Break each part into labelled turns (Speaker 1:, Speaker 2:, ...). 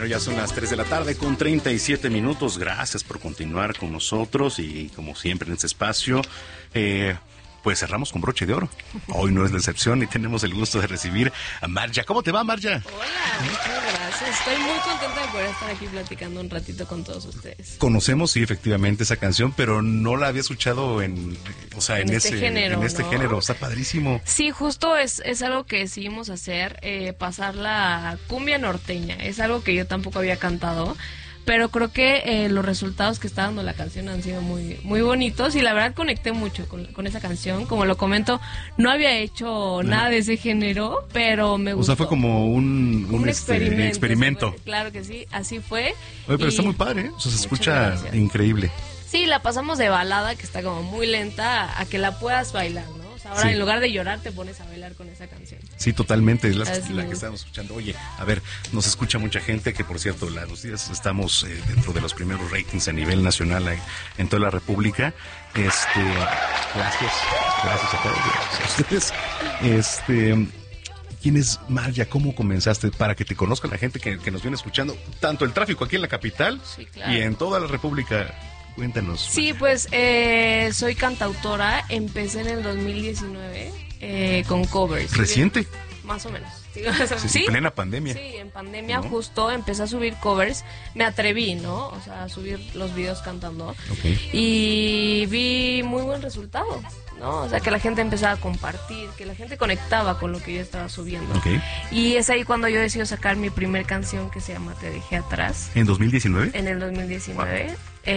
Speaker 1: Bueno, ya son las 3 de la tarde con 37 minutos. Gracias por continuar con nosotros y como siempre en este espacio, pues cerramos con broche de oro. Hoy no es la excepción y tenemos el gusto de recibir a Marja. ¿Cómo te va, Marja?
Speaker 2: Hola, muchas gracias. Estoy muy contenta de poder estar aquí platicando un ratito con todos ustedes.
Speaker 1: Conocemos, sí, efectivamente esa canción, pero no la había escuchado en este género. Está padrísimo.
Speaker 2: Sí, justo es algo que decidimos hacer, pasar la cumbia norteña. Es algo que yo tampoco había cantado. Pero creo que los resultados que está dando la canción han sido muy, muy bonitos y la verdad conecté mucho con esa canción. Como lo comento, no había hecho nada de ese género, pero me gustó.
Speaker 1: O sea, fue como un experimento.
Speaker 2: Claro que sí, así fue.
Speaker 1: Oye, pero está muy padre, ¿eh? O sea, se escucha increíble.
Speaker 2: Sí, la pasamos de balada, que está como muy lenta, a que la puedas bailar, ¿no? O sea, ahora en lugar de llorar te pones a bailar con esa canción.
Speaker 1: Sí, totalmente, es la que estamos escuchando. Oye, a ver, nos escucha mucha gente, que por cierto, los días estamos dentro de los primeros ratings a nivel nacional en toda la República. Gracias a todos ustedes. ¿Quién es Marja? ¿Cómo comenzaste? Para que te conozca la gente que nos viene escuchando, tanto el tráfico aquí en la capital y en toda la República. Cuéntanos.
Speaker 2: Sí, pues soy cantautora, empecé en el 2019 con covers.
Speaker 1: ¿Reciente?
Speaker 2: Más o menos.
Speaker 1: Sí, en plena pandemia.
Speaker 2: Sí, en pandemia justo empecé a subir covers, me atreví, ¿no? O sea, a subir los videos cantando. Y vi muy buen resultado, ¿no? O sea, que la gente empezaba a compartir, que la gente conectaba con lo que yo estaba subiendo. Y es ahí cuando yo decido sacar mi primer canción que se llama Te dejé atrás.
Speaker 1: ¿En 2019?
Speaker 2: En el 2019.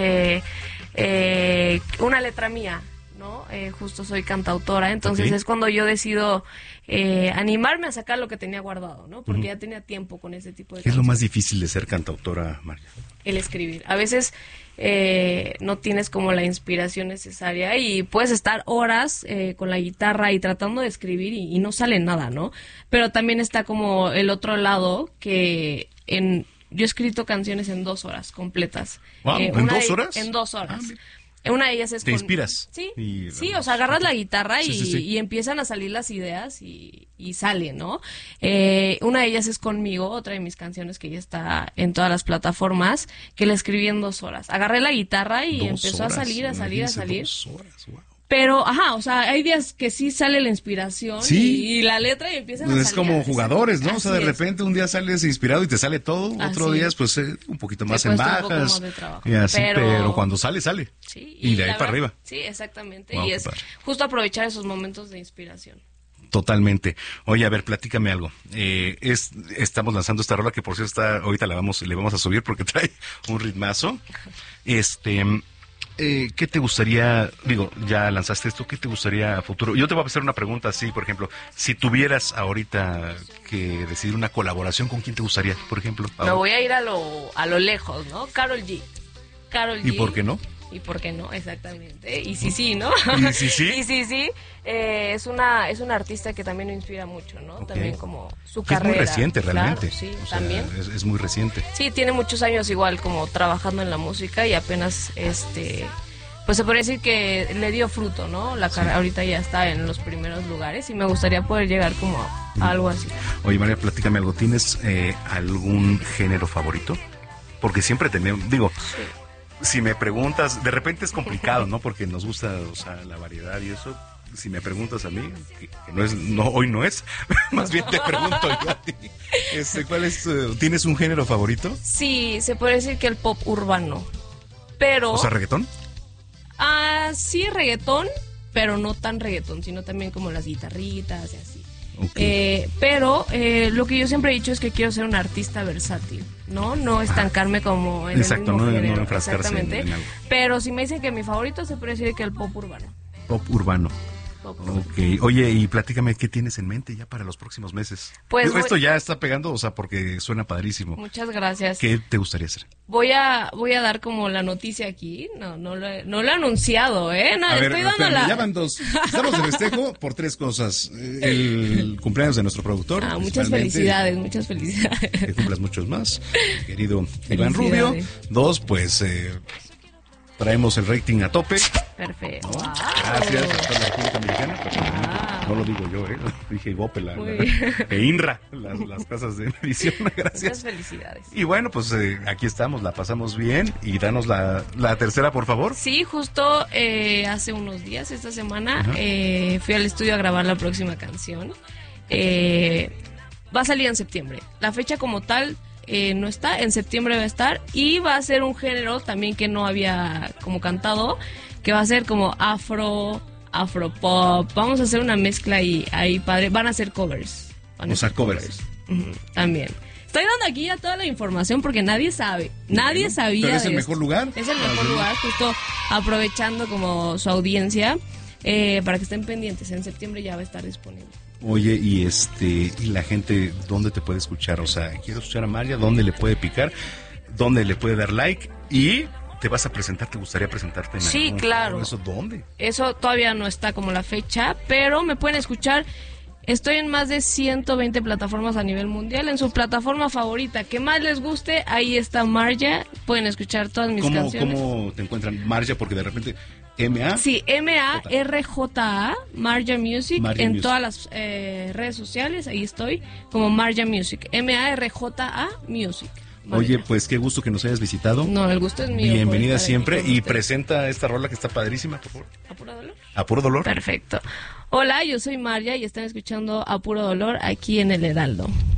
Speaker 2: Una letra mía, ¿no? Justo soy cantautora, entonces es cuando yo decido animarme a sacar lo que tenía guardado, ¿no? Porque ya tenía tiempo con ese tipo de
Speaker 1: ¿Qué es lo más difícil de ser cantautora, Marja?
Speaker 2: El escribir. A veces no tienes como la inspiración necesaria y puedes estar horas con la guitarra y tratando de escribir y no sale nada, ¿no? Pero también está como el otro lado que yo he escrito canciones en 2 horas completas.
Speaker 1: Wow, ¿en 2 horas?
Speaker 2: En 2 horas. Una de ellas es
Speaker 1: ¿Te inspiras?
Speaker 2: Sí, o sea, agarras la guitarra y empiezan a salir las ideas y sale, ¿no? Una de ellas es Conmigo, otra de mis canciones que ya está en todas las plataformas, que la escribí en 2 horas. Agarré la guitarra y empezó a salir.
Speaker 1: 2 horas, wow.
Speaker 2: Pero, o sea, hay días que sí sale la inspiración y la letra y empiezan a salir.
Speaker 1: Es como jugadores, ¿no? O sea, de repente un día sales inspirado y te sale todo, otro día pues un poquito más en bajas. Y así, pero cuando sale.
Speaker 2: Sí,
Speaker 1: y de ahí para arriba.
Speaker 2: Sí, exactamente. Wow, y es justo aprovechar esos momentos de inspiración.
Speaker 1: Totalmente. Oye, a ver, platícame algo. Estamos lanzando esta rola que por cierto ahorita le vamos a subir porque trae un ritmazo. ¿Qué te gustaría, ya lanzaste esto, qué te gustaría a futuro? Yo te voy a hacer una pregunta así, por ejemplo, si tuvieras ahorita que decidir una colaboración, ¿con quién te gustaría, por ejemplo?
Speaker 2: Me voy a ir a lo lejos, ¿no? Karol G.
Speaker 1: ¿Y por qué no?
Speaker 2: ¿Y por qué no? Exactamente. Y sí, ¿no?
Speaker 1: ¿Y sí?
Speaker 2: Y sí. Es una artista que también me inspira mucho, ¿no? También como su carrera.
Speaker 1: Es muy reciente realmente.
Speaker 2: Claro, sí,
Speaker 1: o sea,
Speaker 2: también.
Speaker 1: Es muy reciente.
Speaker 2: Sí, tiene muchos años igual como trabajando en la música y apenas, pues se puede decir que le dio fruto, ¿no? La carrera ahorita ya está en los primeros lugares y me gustaría poder llegar como a algo así.
Speaker 1: Oye, María, platícame algo. ¿Tienes algún género favorito? Porque siempre tenemos, si me preguntas, de repente es complicado, ¿no? Porque nos gusta, o sea, la variedad y eso. Si me preguntas a mí, que hoy no es, más bien te pregunto yo a ti. ¿Cuál es? ¿Tienes un género favorito?
Speaker 2: Sí, se puede decir que el pop urbano. Pero.
Speaker 1: ¿O sea, reggaetón?
Speaker 2: Sí, reggaetón, pero no tan reggaetón, sino también como las guitarritas y así. Pero lo que yo siempre he dicho es que quiero ser una artista versátil, ¿no? Estancarme como en el mismo género.
Speaker 1: No enfrascarse
Speaker 2: exactamente.
Speaker 1: En algo.
Speaker 2: Pero si me dicen que mi favorito, se puede decir que el pop urbano.
Speaker 1: Pop urbano. Oye, y platícame, ¿qué tienes en mente ya para los próximos meses?
Speaker 2: Pues
Speaker 1: esto ya está pegando, o sea, porque suena padrísimo.
Speaker 2: Muchas gracias.
Speaker 1: ¿Qué te gustaría hacer?
Speaker 2: Voy a dar como la noticia aquí. No lo he anunciado, No,
Speaker 1: a ver,
Speaker 2: estoy dando
Speaker 1: ya van 2. Estamos de festejo por 3 cosas. El cumpleaños de nuestro productor.
Speaker 2: Muchas felicidades.
Speaker 1: Que cumplas muchos más, querido Iván Rubio. 2, pues traemos el rating a tope.
Speaker 2: Perfecto.
Speaker 1: ¿No?
Speaker 2: Wow.
Speaker 1: Gracias a toda la República Americana. No lo digo yo, dije Ibope, e INRA, las casas de medición. Gracias.
Speaker 2: Muchas felicidades.
Speaker 1: Y bueno, pues aquí estamos, la pasamos bien. Y danos la tercera, por favor.
Speaker 2: Sí, justo hace unos días, esta semana, fui al estudio a grabar la próxima canción. Va a salir en septiembre. La fecha como tal no está, en septiembre va a estar. Y va a ser un género también que no había como cantado, que va a ser como afropop. Vamos a hacer una mezcla ahí padre. Van a hacer covers.
Speaker 1: Covers.
Speaker 2: También. Estoy dando aquí ya toda la información porque nadie sabe. Nadie sabía.
Speaker 1: ¿Pero es el mejor lugar?
Speaker 2: Es el mejor lugar, justo aprovechando como su audiencia, para que estén pendientes. En septiembre ya va a estar disponible.
Speaker 1: Oye, y la gente, ¿dónde te puede escuchar? O sea, quiero escuchar a Marya, ¿dónde le puede picar? ¿Dónde le puede dar like? Y te vas a presentar, ¿te gustaría presentarte en
Speaker 2: Sí,
Speaker 1: algún
Speaker 2: claro.
Speaker 1: foro? ¿Eso dónde?
Speaker 2: Eso todavía no está como la fecha, pero me pueden escuchar. Estoy en más de 120 plataformas a nivel mundial. En su plataforma favorita que más les guste, ahí está Marya. Pueden escuchar todas mis canciones.
Speaker 1: ¿Cómo te encuentran, Marya? Porque de repente, M-A.
Speaker 2: Sí, M-A-R-J-A, Marya Music,
Speaker 1: Marya
Speaker 2: en
Speaker 1: Music.
Speaker 2: todas las redes sociales. Ahí estoy, como Marya Music. M-A-R-J-A Music. Marya.
Speaker 1: Oye, pues qué gusto que nos hayas visitado.
Speaker 2: No, el gusto es mío.
Speaker 1: Bienvenida
Speaker 2: por estar
Speaker 1: siempre.
Speaker 2: aquí con
Speaker 1: Y
Speaker 2: ustedes.
Speaker 1: presenta esta rola que está padrísima, por favor.
Speaker 2: ¿A puro dolor?
Speaker 1: A puro dolor.
Speaker 2: Perfecto. Hola, yo soy Marya y están escuchando A Puro Dolor aquí en El Heraldo.